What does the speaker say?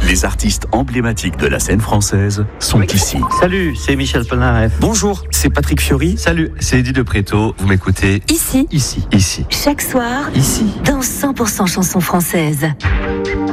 Les artistes emblématiques de la scène française sont ici. Salut, c'est Michel Polnareff. Bonjour, c'est Patrick Fiori. Salut, c'est Eddie de Préto. Vous m'écoutez Ici. Ici. Chaque soir. Ici. Dans 100% chansons françaises.